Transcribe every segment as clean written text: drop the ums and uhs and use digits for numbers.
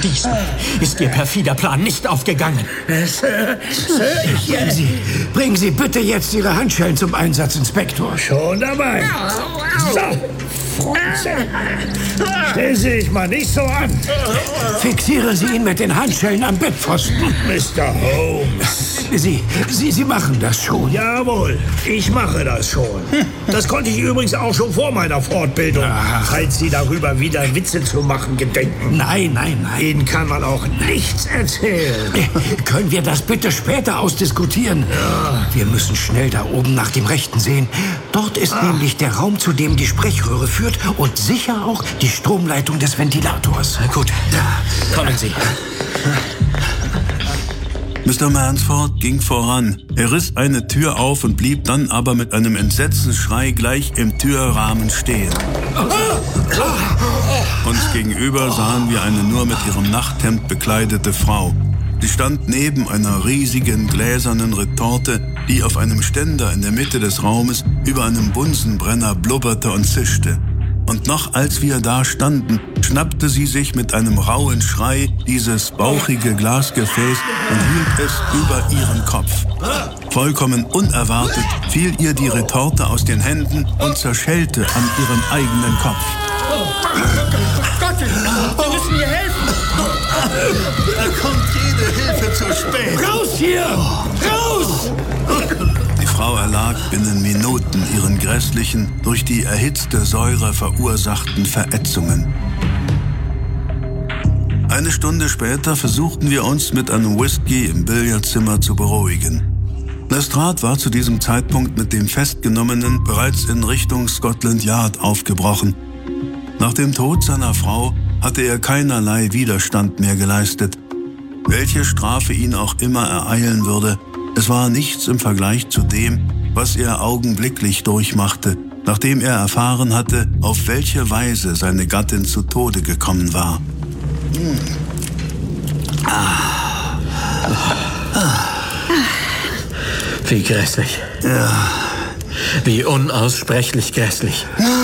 Diesmal ist Ihr perfider Plan nicht aufgegangen. Sir, Bringen Sie bitte jetzt Ihre Handschellen zum Einsatz, Inspektor. schon dabei. So, Fronze. Stellen Sie sich mal nicht so an, Fixieren Sie ihn mit den Handschellen am Bettpfosten. Mr. Holmes. Sie machen das schon. Jawohl, ich mache das schon. Das konnte ich übrigens auch schon vor meiner Fortbildung, falls Sie darüber wieder Witze zu machen gedenken. Nein. Ihnen kann man auch nichts erzählen. Können wir das bitte später ausdiskutieren? Ja. Wir müssen schnell da oben nach dem Rechten sehen. Dort ist nämlich der Raum, zu dem die Sprechröhre führt und sicher auch die Stromleitung des Ventilators. Na gut, kommen Sie. Mr. Mansford ging voran. Er riss eine Tür auf und blieb dann aber mit einem Entsetzensschrei gleich im Türrahmen stehen. Uns gegenüber sahen wir eine nur mit ihrem Nachthemd bekleidete Frau. Sie stand neben einer riesigen gläsernen Retorte, die auf einem Ständer in der Mitte des Raumes über einem Bunsenbrenner blubberte und zischte. Und noch als wir da standen, schnappte sie sich mit einem rauen Schrei dieses bauchige Glasgefäß und hielt es über ihren Kopf. Vollkommen unerwartet fiel ihr die Retorte aus den Händen und zerschellte an ihrem eigenen Kopf. Gott, Sie müssen mir helfen. Da kommt jede Hilfe zu spät. Raus hier! Raus! Die Frau erlag binnen Minuten ihren grässlichen, durch die erhitzte Säure verursachten Verätzungen. Eine Stunde später versuchten wir uns mit einem Whisky im Billardzimmer zu beruhigen. Lestrade war zu diesem Zeitpunkt mit dem Festgenommenen bereits in Richtung Scotland Yard aufgebrochen. Nach dem Tod seiner Frau hatte er keinerlei Widerstand mehr geleistet. Welche Strafe ihn auch immer ereilen würde, es war nichts im Vergleich zu dem, was er augenblicklich durchmachte, nachdem er erfahren hatte, auf welche Weise seine Gattin zu Tode gekommen war. Wie grässlich. Ja. Wie unaussprechlich grässlich.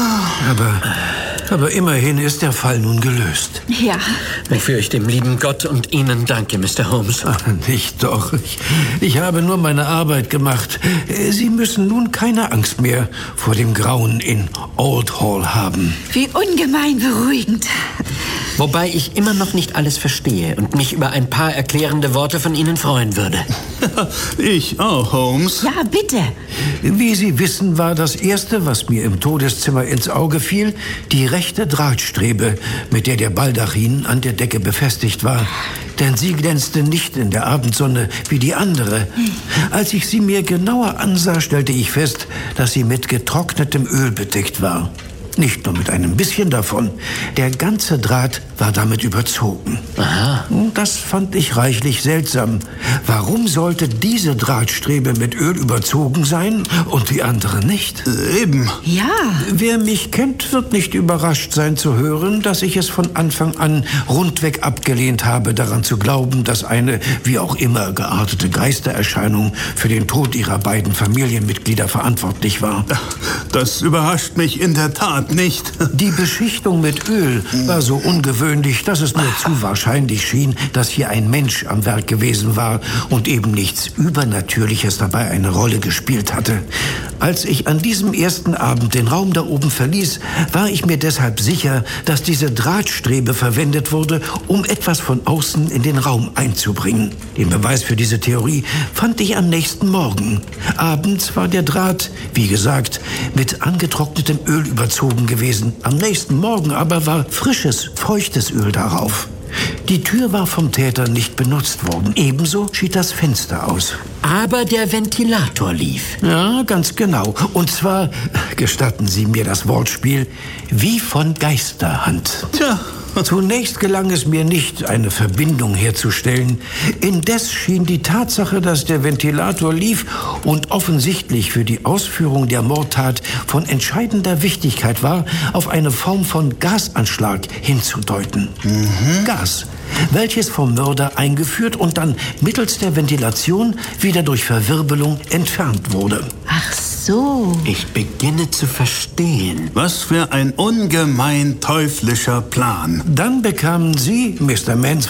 Aber immerhin ist der Fall nun gelöst. Ja, Wofür ich dem lieben Gott und Ihnen danke, Mr. Holmes. Ach, nicht doch. Ich habe nur meine Arbeit gemacht. Sie müssen nun keine Angst mehr vor dem Grauen in Old Hall haben. wie ungemein beruhigend. Wobei ich immer noch nicht alles verstehe und mich über ein paar erklärende Worte von Ihnen freuen würde. Ich auch, Holmes. Ja, bitte. Wie Sie wissen, war das Erste, was mir im Todeszimmer ins Auge fiel, die rechte Drahtstrebe, mit der der Baldachin an der Decke befestigt war. Denn sie glänzte nicht in der Abendsonne wie die andere. Als ich sie mir genauer ansah, stellte ich fest, dass sie mit getrocknetem Öl bedeckt war. Nicht nur mit einem bisschen davon. Der ganze Draht war damit überzogen. Aha. Das fand ich reichlich seltsam. Warum sollte diese Drahtstrebe mit Öl überzogen sein und die andere nicht? Eben. Ja, Wer mich kennt, wird nicht überrascht sein zu hören, dass ich es von Anfang an rundweg abgelehnt habe, daran zu glauben, dass eine, wie auch immer geartete Geistererscheinung für den Tod ihrer beiden Familienmitglieder verantwortlich war. Das überrascht mich in der Tat nicht. Die Beschichtung mit Öl war so ungewöhnlich, dass es mir zu wahrscheinlich schien, dass hier ein Mensch am Werk gewesen war und eben nichts Übernatürliches dabei eine Rolle gespielt hatte. Als ich an diesem ersten Abend den Raum da oben verließ, war ich mir deshalb sicher, dass diese Drahtstrebe verwendet wurde, um etwas von außen in den Raum einzubringen. Den Beweis für diese Theorie fand ich am nächsten Morgen. Abends war der Draht, wie gesagt, mit angetrocknetem Öl überzogen gewesen. Am nächsten Morgen aber war frisches, feuchtes Öl darauf. Die Tür war vom Täter nicht benutzt worden. Ebenso schied das Fenster aus. Aber der Ventilator lief. Ja, ganz genau. Und zwar, gestatten Sie mir das Wortspiel, wie von Geisterhand. Tja. Zunächst gelang es mir nicht, eine Verbindung herzustellen. Indes schien die Tatsache, dass der Ventilator lief und offensichtlich für die Ausführung der Mordtat von entscheidender Wichtigkeit war, auf eine Form von Gasanschlag hinzudeuten. Gas, welches vom Mörder eingeführt und dann mittels der Ventilation wieder durch Verwirbelung entfernt wurde. ach so. Ich beginne zu verstehen. Was für ein ungemein teuflischer Plan. Dann bekamen Sie, Mr. Mansfield,